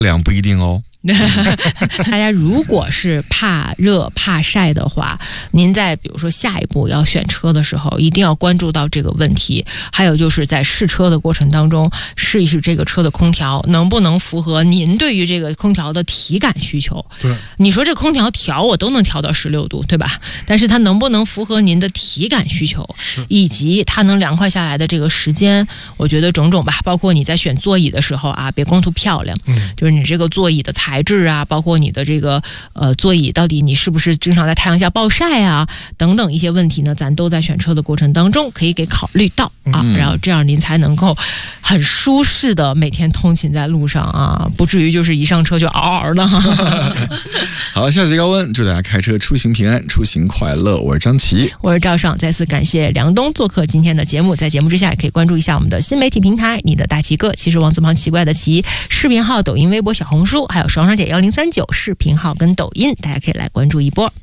量不一定哦。 大家如果是怕热怕晒的话，您在比如说下一步要选车的时候一定要关注到这个问题。还有就是在试车的过程当中，试一试这个车的空调能不能符合您对于这个空调的体感需求。 对， 你说这空调调我都能调到16度，对吧？但是它能不能符合您的体感需求，以及它能凉快下来的这个时间，我觉得种种吧，包括你在选座椅的时候啊，别光图漂亮，就是你这个座椅的材质啊，包括你的这个座椅到底你是不是经常在太阳下暴晒啊，等等一些问题呢，咱都在选车的过程当中可以给考虑到啊，然后这样您才能够很舒适的每天通勤在路上啊，不至于就是一上车就嗷嗷的。 好，下集高温，祝大家开车出行平安，出行快乐。我是张琪， 我是赵尚，再次感谢梁东做客今天的节目。在节目之下也可以关注一下我们的新媒体平台你的大奇哥，其实王字旁奇怪的奇，视频号、抖音、微博、小红书，还有双姐1039视频号跟抖音，大家可以来关注一波。